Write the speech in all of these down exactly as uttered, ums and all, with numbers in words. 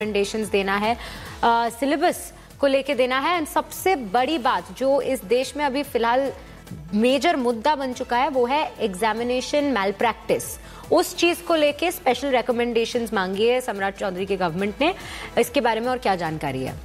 Recommendations देना है, syllabus को लेके देना है। एंड सबसे बड़ी बात जो इस देश में अभी फिलहाल मेजर मुद्दा बन चुका है वो है एग्जामिनेशन मैल प्रैक्टिस। उस चीज को लेके स्पेशल रिकमेंडेशंस मांगी है सम्राट चौधरी की गवर्नमेंट ने। इसके बारे में और क्या जानकारी है?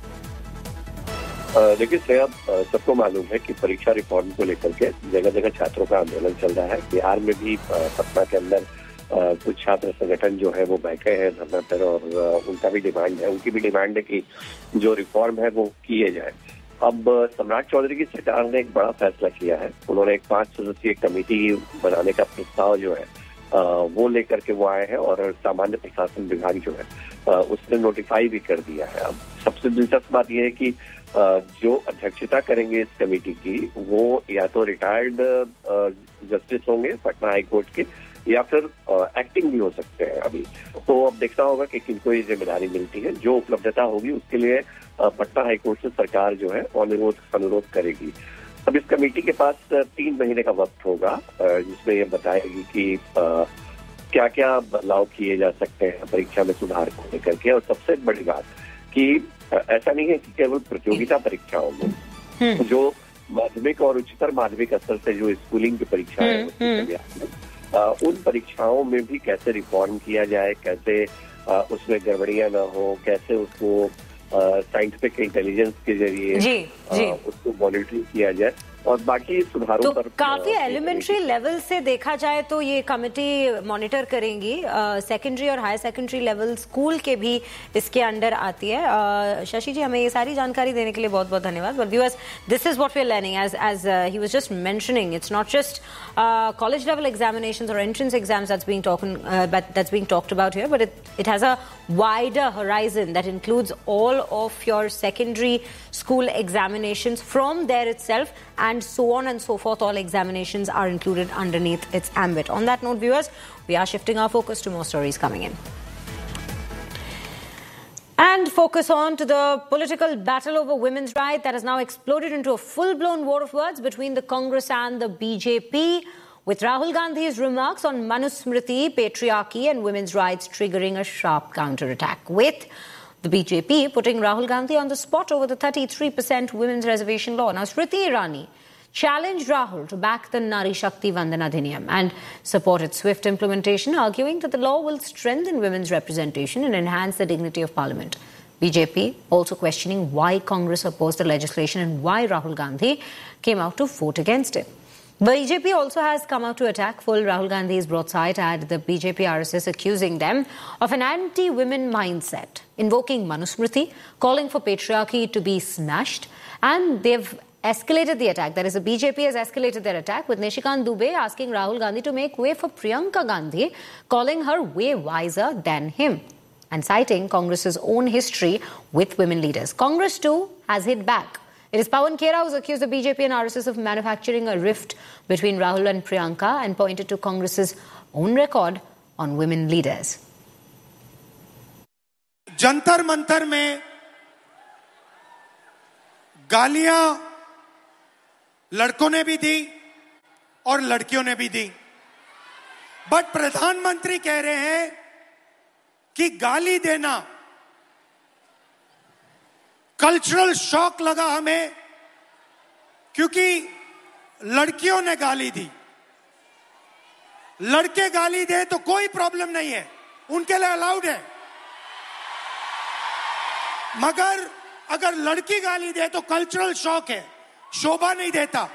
देखिए श्रेया, सबको मालूम है कि परीक्षा रिफॉर्म को लेकर के जगह जगह छात्रों का आंदोलन चल रहा है। बिहार में भी पटना के अंदर कुछ छात्र संगठन जो है वो बैठे हैं धरना पर और उनका भी डिमांड है उनकी भी डिमांड है कि जो रिफॉर्म है वो किए जाए। अब सम्राट चौधरी की सरकार ने एक बड़ा फैसला किया है। उन्होंने एक पांच सदस्यीय कमेटी बनाने का प्रस्ताव जो है वो लेकर के वो आए हैं और सामान्य प्रशासन विभाग जो है उसने नोटिफाई भी कर दिया है। अब सबसे दिलचस्प बात यह है कि जो अध्यक्षता करेंगे इस कमेटी की वो या तो रिटायर्ड जस्टिस होंगे पटना हाई कोर्ट के या फिर एक्टिंग भी हो सकते हैं। अभी तो अब देखना होगा कि किनको ये जिम्मेदारी मिलती है। जो उपलब्धता होगी उसके लिए पटना हाई कोर्ट से सरकार जो है अनुरोध अनुरोध करेगी। अब इस कमेटी के पास तीन महीने का वक्त होगा जिसमें ये बताएगी कि क्या क्या बदलाव किए जा सकते हैं परीक्षा में सुधार को लेकर के। और सबसे बड़ी बात कि ऐसा नहीं है कि केवल प्रतियोगिता परीक्षाओं में जो माध्यमिक और उच्चतर माध्यमिक स्तर से जो स्कूलिंग की परीक्षाएं होती है उन परीक्षाओं में भी कैसे रिफॉर्म किया जाए, कैसे आ, उसमें गड़बड़ियां ना हो, कैसे उसको साइंटिफिक इंटेलिजेंस के जरिए जी, जी। उसको मॉनिटरिंग किया जाए और बाकी सुधारों तो पर काफी एलिमेंट्री लेवल से देखा जाए तो ये कमेटी मॉनिटर करेंगी। सेकेंडरी और हायर सेकेंडरी लेवल स्कूल के भी इसके अंडर आती है। शशि जी, हमें ये सारी जानकारी देने के लिए बहुत बहुत धन्यवाद। But viewers, this is what we are learning as as he was just mentioning. It's not just college level examinations or entrance exams that's being talking uh, but that's being talked about here, but it it has a wider horizon that includes all of your secondary school examinations from there itself, and so on and so forth. All examinations are included underneath its ambit. On that note, viewers, we are shifting our focus to more stories coming in. And focus on to the political battle over women's rights that has now exploded into a full-blown war of words between the Congress and the B J P, with Rahul Gandhi's remarks on Manusmriti, patriarchy and women's rights triggering a sharp counterattack, with the B J P putting Rahul Gandhi on the spot over the thirty-three percent women's reservation law. Now, Smriti Irani challenged Rahul to back the Nari Shakti Vandana Adhiniyam and support its swift implementation, arguing that the law will strengthen women's representation and enhance the dignity of Parliament. B J P also questioning why Congress opposed the legislation and why Rahul Gandhi came out to vote against it. B J P also has come out to attack full Rahul Gandhi's broadside at the B J P R S S, accusing them of an anti-women mindset, invoking Manusmriti, calling for patriarchy to be smashed, and they've escalated the attack. That is, the B J P has escalated their attack with Nishikant Dubey asking Rahul Gandhi to make way for Priyanka Gandhi, calling her way wiser than him, and citing Congress's own history with women leaders. Congress too has hit back. It is Pawan Khera who's accused the B J P and R S S of manufacturing a rift between Rahul and Priyanka and pointed to Congress's own record on women leaders. Jantar Mantar में गालियां लड़कों ने भी दी और लड़कियों ने भी दी, but प्रधानमंत्री कह रहे हैं कि गाली देना कल्चरल शॉक लगा हमें क्योंकि लड़कियों ने गाली दी। लड़के गाली दे तो कोई प्रॉब्लम नहीं है, उनके लिए अलाउड है, मगर अगर लड़की गाली दे तो कल्चरल शॉक है, शोभा नहीं देता।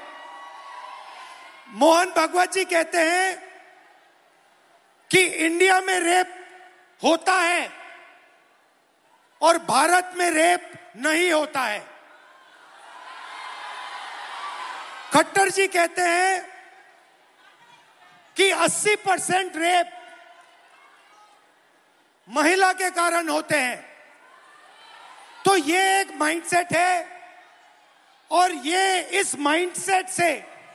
मोहन भगवत जी कहते हैं कि इंडिया में रेप होता है और भारत में रेप नहीं होता है। खट्टर जी कहते हैं कि अस्सी परसेंट रेप महिला के कारण होते हैं। तो ये एक माइंडसेट है और ये इस माइंडसेट से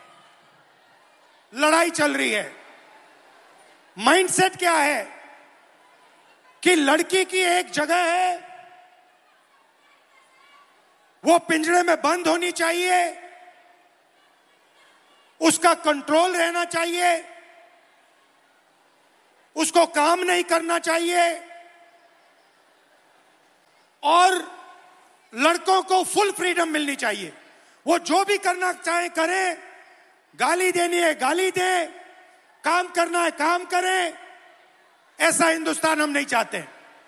लड़ाई चल रही है। माइंडसेट क्या है कि लड़की की एक जगह है, वो पिंजरे में बंद होनी चाहिए, उसका कंट्रोल रहना चाहिए, उसको काम नहीं करना चाहिए, और लड़कों को फुल फ्रीडम मिलनी चाहिए। वो जो भी करना चाहे करें, गाली देनी है गाली दे, काम करना है काम करें। ऐसा हिंदुस्तान हम नहीं चाहते।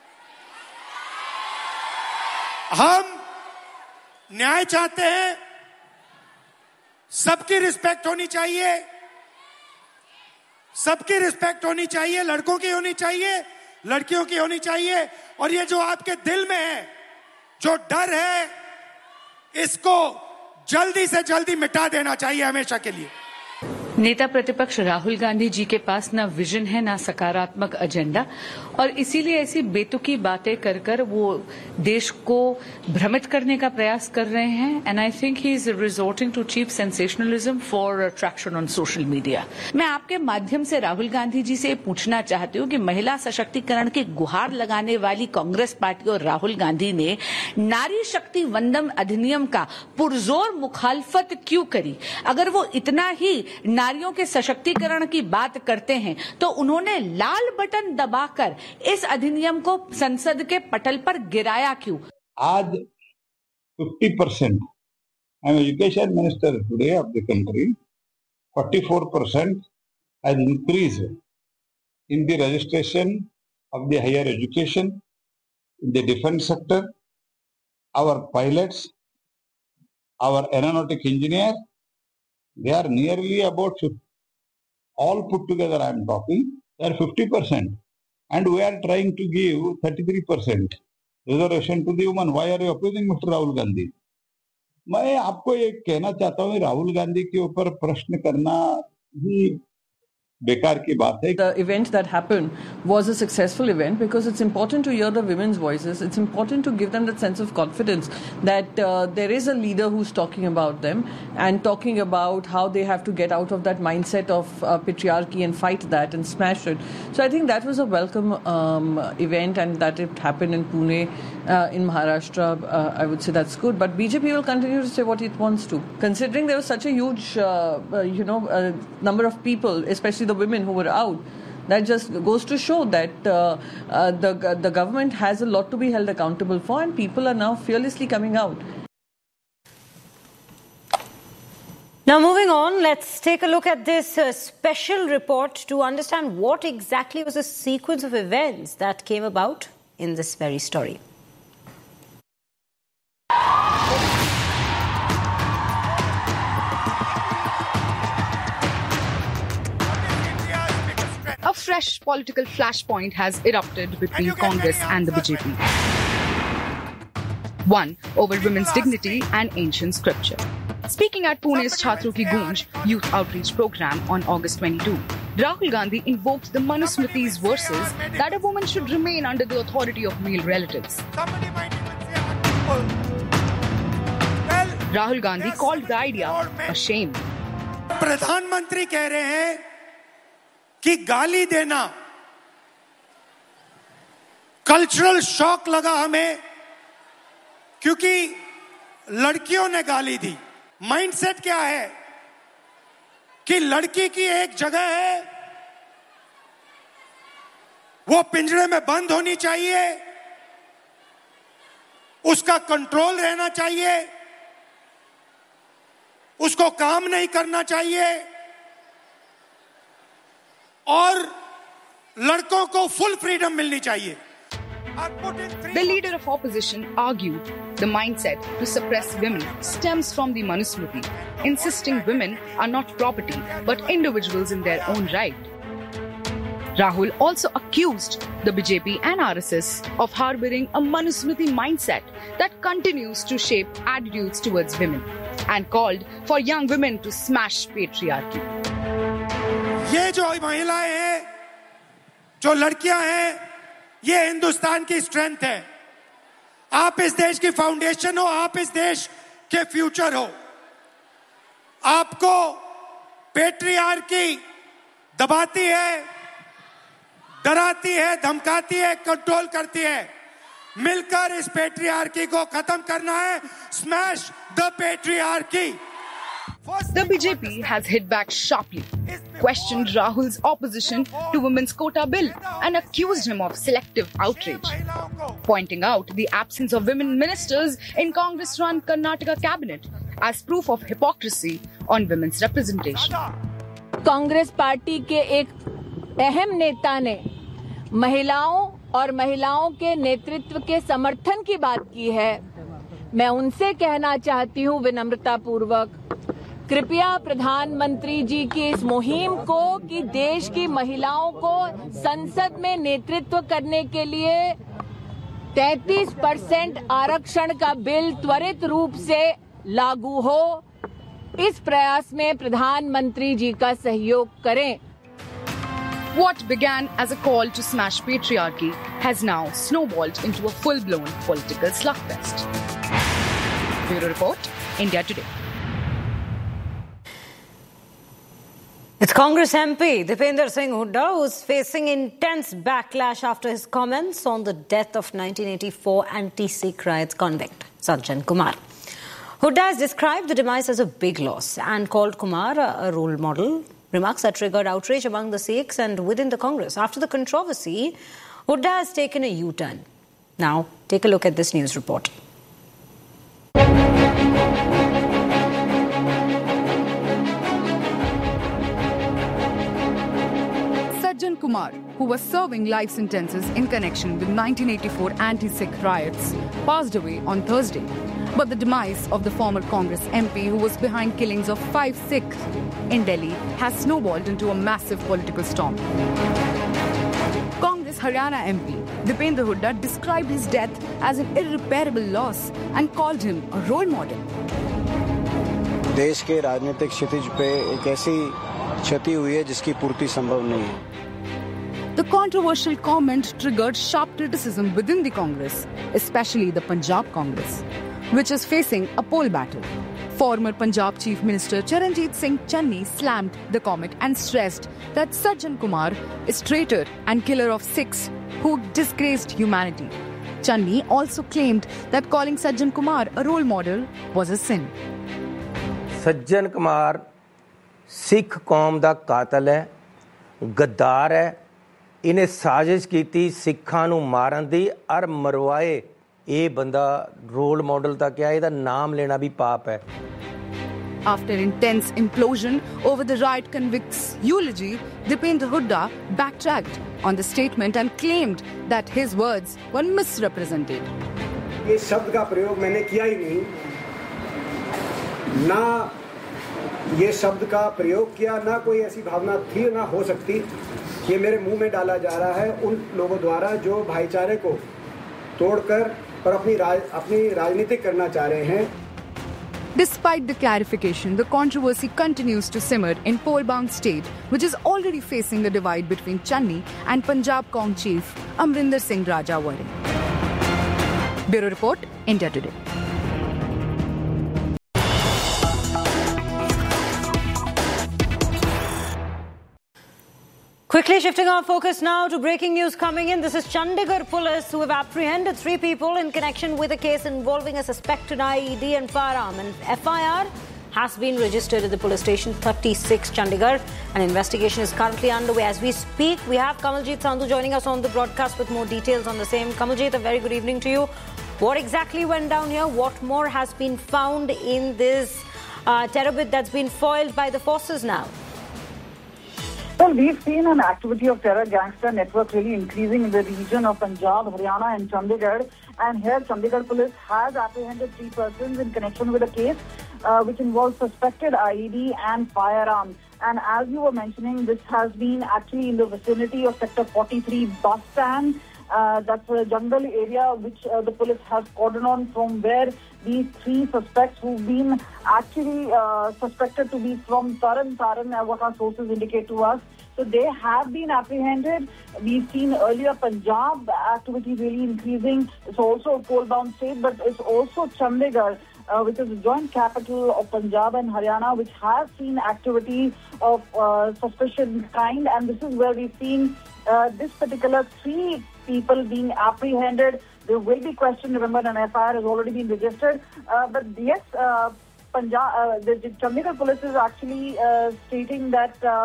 हम न्याय चाहते हैं, सबकी रिस्पेक्ट होनी चाहिए, सबकी रिस्पेक्ट होनी चाहिए, लड़कों की होनी चाहिए, लड़कियों की होनी चाहिए। और ये जो आपके दिल में है, जो डर है, इसको जल्दी से जल्दी मिटा देना चाहिए हमेशा के लिए। नेता प्रतिपक्ष राहुल गांधी जी के पास ना विजन है ना सकारात्मक एजेंडा, और इसीलिए ऐसी बेतुकी बातें कर कर वो देश को भ्रमित करने का प्रयास कर रहे हैं। And I think he is resorting to cheap sensationalism for traction on social media. मैं आपके माध्यम से राहुल गांधी जी से पूछना चाहती हूँ कि महिला सशक्तिकरण की गुहार लगाने वाली कांग्रेस पार्टी और राहुल गांधी ने नारी शक्ति वंदन अधिनियम का पुरजोर मुखालफत क्यों करी? अगर वो इतना ही नारियों के सशक्तिकरण की बात करते हैं तो उन्होंने लाल बटन दबाकर इस अधिनियम को संसद के पटल पर गिराया क्यों? आज fifty percent, I am education minister today of the country, forty-four percent has increased in the registration of the higher education, in the defense sector, our pilots, our aeronautic engineer, they are nearly about all put together. I am talking, they are fifty percent, and we are trying to give thirty-three percent reservation to the women. Why are you opposing Mister Rahul Gandhi? मैं आपको ये कहना चाहता हूँ, राहुल गांधी के ऊपर प्रश्न करना ही बेकार की बात है। The event that happened was a successful event because it's important to hear the women's voices. It's important to give them that sense of confidence that uh, there is a leader who's talking about them and talking about how they have to get out of that mindset of uh, patriarchy and fight that and smash it. So I think that was a welcome um, event, and that it happened in Pune, uh, in Maharashtra. Uh, I would say that's good. But B J P will continue to say what it wants to. Considering there was such a huge, uh, uh, you know, uh, number of people, especially the women who were out, that just goes to show that uh, uh, the the government has a lot to be held accountable for, and people are now fearlessly coming out. Now moving on, let's take a look at this uh, special report to understand what exactly was the sequence of events that came about in this very story. A fresh political flashpoint has erupted between Congress and the B J P. One over women's dignity and ancient scripture. Speaking at Pune's Chhatro Ki Goonj youth outreach program on August twenty-second, Rahul Gandhi invoked the Manusmriti's verses that a woman should remain under the authority of male relatives. Rahul Gandhi called the idea a shame. प्रधानमंत्री कह रहे हैं कि गाली देना cultural shock लगा हमें, क्योंकि लड़कियों ने गाली दी। माइंडसेट क्या है कि लड़की की एक जगह है, वो पिंजरे में बंद होनी चाहिए, उसका कंट्रोल रहना चाहिए, उसको काम नहीं करना चाहिए, और लड़कों को फुल फ्रीडम मिलनी चाहिए। The leader of opposition argued the mindset to suppress women stems from the Manusmriti, insisting women are not property but individuals in their own right. Rahul also accused the B J P and R S S of harboring a Manusmriti mindset that continues to shape attitudes towards women, and called for young women to smash patriarchy. ये जो महिलाएं हैं, जो लड़कियां हैं, ये हिंदुस्तान की strength है। आप इस देश की फाउंडेशन हो, आप इस देश के फ्यूचर हो। आपको पेट्रियार्की दबाती है, डराती है, धमकाती है, कंट्रोल करती है। मिलकर इस पेट्रियार्की को खत्म करना है। Smash the patriarchy. The B J P has hit back sharply. questioned Rahul's opposition to women's quota bill and accused him of selective outrage, pointing out the absence of women ministers in Congress-run Karnataka cabinet as proof of hypocrisy on women's representation. Congress party के एक अहम नेता ने महिलाओं और महिलाओं के नेतृत्व के समर्थन की बात की है। मैं उनसे कहना चाहती हूं विनम्रता पूर्वक, कृपया प्रधानमंत्री जी की इस मुहिम को कि देश की महिलाओं को संसद में नेतृत्व करने के लिए तैंतीस परसेंट आरक्षण का बिल त्वरित रूप से लागू हो, इस प्रयास में प्रधानमंत्री जी का सहयोग करें। What began as a call to smash patriarchy has now snowballed into a full-blown political slugfest. Bureau Report, India Today. It's Congress M P Dipender Singh Hooda who's facing intense backlash after his comments on the death of nineteen eighty-four anti-Sikh riots convict Sajjan Kumar. Hooda has described the demise as a big loss and called Kumar a, a role model, remarks that triggered outrage among the Sikhs and within the Congress. After the controversy, Hooda has taken a U-turn. Now, take a look at this news report. Sajjan Kumar, who was serving life sentences in connection with nineteen eighty-four anti-Sikh riots, passed away on Thursday. But the demise of the former Congress M P who was behind killings of five Sikhs in Delhi has snowballed into a massive political storm. Congress Haryana M P Dipender Hooda described his death as an irreparable loss and called him a role model. देश के राजनीतिक क्षितिज पे एक ऐसी क्षति हुई है जिसकी पूर्ति संभव नहीं है. The controversial comment triggered sharp criticism within the Congress, especially the Punjab Congress, which is facing a poll battle. Former Punjab Chief Minister Charanjit Singh Channi slammed the comment and stressed that Sajjan Kumar is traitor and killer of Sikhs who disgraced humanity. Channi also claimed that calling Sajjan Kumar a role model was a sin. Sajjan Kumar Sikh कौम दा कातल है, गद्दार है, इन्हें साजिश की थी सिखां नूं मारन दी और मरवाए. ये बंदा रोल मॉडल था क्या, ਇਹਦਾ नाम लेना भी पाप है. After intense implosion over the riot convict's eulogy, Dipender Hooda backtracked on the statement and claimed that his words were misrepresented. ये शब्द का प्रयोग मैंने किया ही नहीं, ना ये शब्द का प्रयोग किया, ना कोई ऐसी भावना थी, ना हो सकती. ये मेरे मुंह में डाला जा रहा है उन लोगों द्वारा जो भाईचारे को तोड़कर पर अपनी राज, अपनी राजनीति करना चाह रहे हैं. Despite the clarification, the controversy continues to simmer in poll-bound state, which is already facing a divide between Channi and Punjab Cong chief Amrinder Singh Rajawari. Bureau Report, India Today. Quickly shifting our focus now to breaking news coming in. This is Chandigarh police who have apprehended three people in connection with a case involving a suspected I E D and firearm. An F I R has been registered at the police station thirty-six Chandigarh. An investigation is currently underway. As we speak, we have Kamaljeet Sandhu joining us on the broadcast with more details on the same. Kamaljeet, a very good evening to you. What exactly went down here? What more has been found in this uh, terror bit that's been foiled by the forces now? Well, we've seen an activity of terror gangster network really increasing in the region of Punjab, Haryana and Chandigarh. And here, Chandigarh police has apprehended three persons in connection with a case uh, which involves suspected I E D and firearms. And as you were mentioning, this has been actually in the vicinity of Sector forty-three bus stand. Uh, that's a jungle area which uh, the police has cordoned on, from where these three suspects who've been actually uh, suspected to be from Taran Taran, uh, what our sources indicate to us. So they have been apprehended. We've seen earlier Punjab activity really increasing. It's also a coal-bound state, but it's also Chandigarh, uh, which is the joint capital of Punjab and Haryana, which has seen activity of uh, suspicious kind. And this is where we've seen uh, this particular three people being apprehended. There will be questioned. Remember, an F I R has already been registered. Uh, but yes, uh, Punjab, uh, the, the Chandigarh police is actually uh, stating that uh,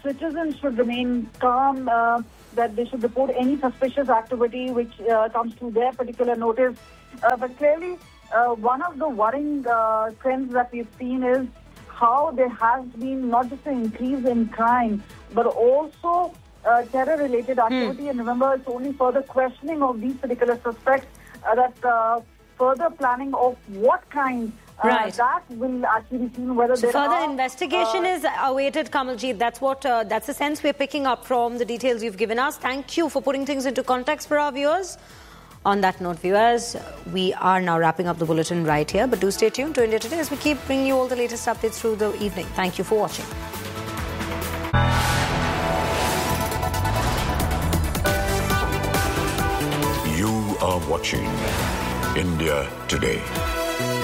citizens should remain calm, uh, that they should report any suspicious activity which uh, comes to their particular notice. Uh, but clearly, uh, one of the worrying uh, trends that we've seen is how there has been not just an increase in crime, but also uh, terror-related activity. Hmm. And remember, it's only further questioning of these particular suspects uh, that uh, further planning of what kind uh, right. that will actually be seen. Whether so there further are, investigation uh, is awaited, Kamaljeet. That's what uh, that's the sense we're picking up from the details you've given us. Thank you for putting things into context for our viewers. On that note, viewers, we are now wrapping up the bulletin right here. But do stay tuned to India Today as we keep bringing you all the latest updates through the evening. Thank you for watching. You are watching India Today.